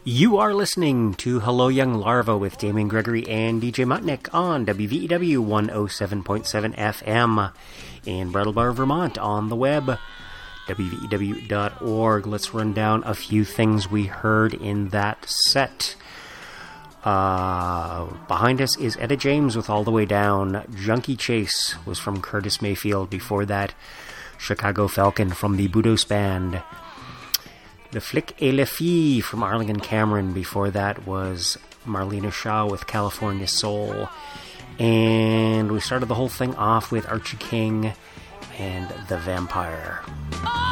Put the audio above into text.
You are listening to Hello Young Larva with Damien Gregory and DJ Mutnick on WVEW 107.7 FM in Brattleboro, Vermont, on the web, WVEW.org. Let's run down a few things we heard in that set. Behind us is Etta James with All the Way Down. Junkie Chase was from Curtis Mayfield. Before that, Chicago Falcon from the Budos Band. The Flic et la Fille from Arlington Cameron. Before that was Marlena Shaw with California Soul. And we started the whole thing off with Archie King and The Vampire.